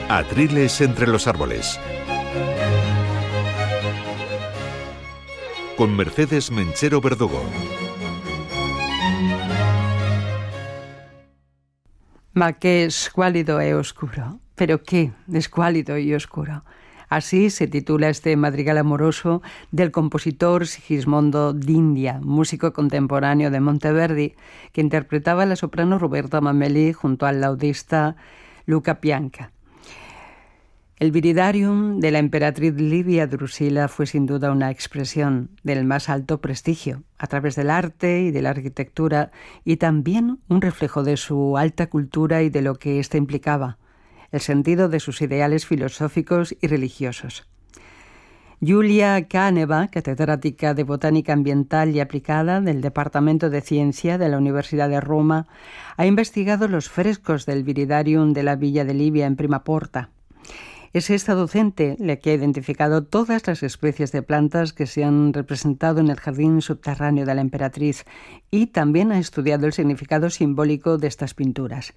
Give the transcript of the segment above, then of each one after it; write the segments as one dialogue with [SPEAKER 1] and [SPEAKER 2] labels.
[SPEAKER 1] Atriles entre los árboles. Con Mercedes Menchero Verdugo.
[SPEAKER 2] Ma che escuálido e oscuro. Pero qué escuálido y oscuro. Así se titula este madrigal amoroso del compositor Sigismondo d'India, músico contemporáneo de Monteverdi, que interpretaba a la soprano Roberta Mameli junto al laudista Luca Pianca. El viridarium de la emperatriz Livia Drusila fue sin duda una expresión del más alto prestigio, a través del arte y de la arquitectura, y también un reflejo de su alta cultura y de lo que ésta implicaba, el sentido de sus ideales filosóficos y religiosos. Julia Caneva, catedrática de Botánica Ambiental y Aplicada del Departamento de Ciencia de la Universidad de Roma, ha investigado los frescos del viridarium de la villa de Livia en Prima Porta. Es esta docente la que ha identificado todas las especies de plantas que se han representado en el jardín subterráneo de la emperatriz y también ha estudiado el significado simbólico de estas pinturas.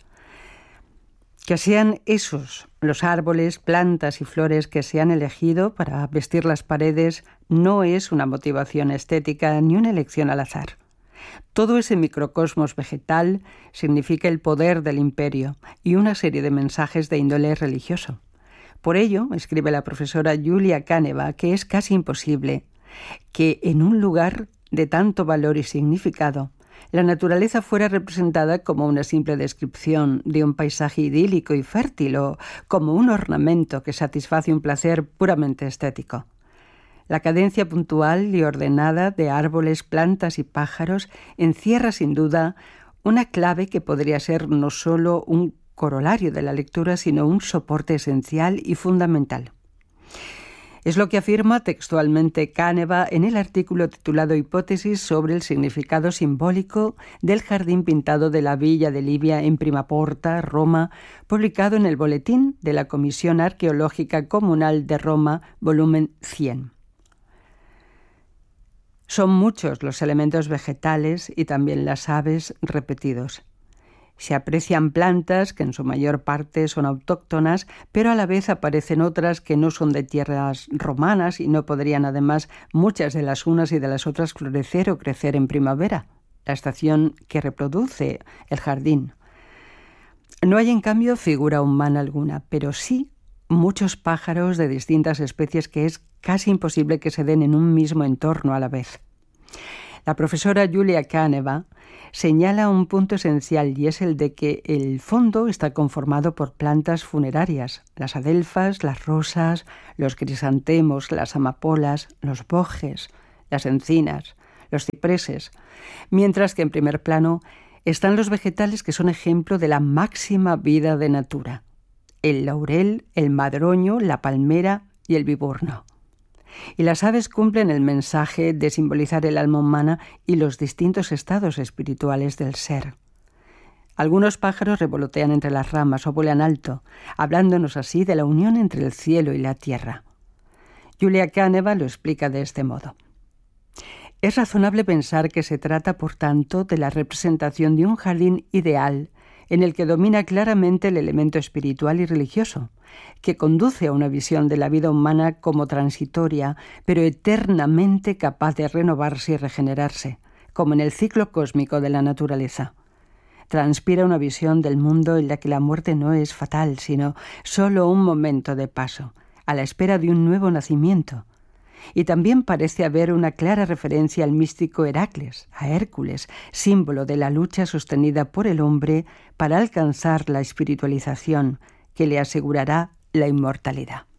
[SPEAKER 2] Que sean esos los árboles, plantas y flores que se han elegido para vestir las paredes no es una motivación estética ni una elección al azar. Todo ese microcosmos vegetal significa el poder del imperio y una serie de mensajes de índole religioso. Por ello, escribe la profesora Julia Caneva, que es casi imposible que en un lugar de tanto valor y significado, la naturaleza fuera representada como una simple descripción de un paisaje idílico y fértil o como un ornamento que satisface un placer puramente estético. La cadencia puntual y ordenada de árboles, plantas y pájaros encierra sin duda una clave que podría ser no solo un corolario de la lectura, sino un soporte esencial y fundamental. Es lo que afirma textualmente Caneva en el artículo titulado Hipótesis sobre el significado simbólico del jardín pintado de la villa de Livia en Prima Porta, Roma, publicado en el Boletín de la Comisión Arqueológica Comunal de Roma, volumen 100. Son muchos los elementos vegetales y también las aves repetidos. Se aprecian plantas que en su mayor parte son autóctonas, pero a la vez aparecen otras que no son de tierras romanas y no podrían además muchas de las unas y de las otras florecer o crecer en primavera, la estación que reproduce el jardín. No hay en cambio figura humana alguna, pero sí muchos pájaros de distintas especies que es casi imposible que se den en un mismo entorno a la vez. La profesora Julia Caneva señala un punto esencial y es el de que el fondo está conformado por plantas funerarias, las adelfas, las rosas, los crisantemos, las amapolas, los bojes, las encinas, los cipreses, mientras que en primer plano están los vegetales que son ejemplo de la máxima vida de natura: el laurel, el madroño, la palmera y el viburno. Y las aves cumplen el mensaje de simbolizar el alma humana y los distintos estados espirituales del ser. Algunos pájaros revolotean entre las ramas o vuelan alto, hablándonos así de la unión entre el cielo y la tierra. Julia Caneva lo explica de este modo. Es razonable pensar que se trata, por tanto, de la representación de un jardín ideal en el que domina claramente el elemento espiritual y religioso, que conduce a una visión de la vida humana como transitoria, pero eternamente capaz de renovarse y regenerarse, como en el ciclo cósmico de la naturaleza. Transpira una visión del mundo en la que la muerte no es fatal, sino solo un momento de paso, a la espera de un nuevo nacimiento. Y también parece haber una clara referencia al místico Heracles, a Hércules, símbolo de la lucha sostenida por el hombre para alcanzar la espiritualización que le asegurará la inmortalidad.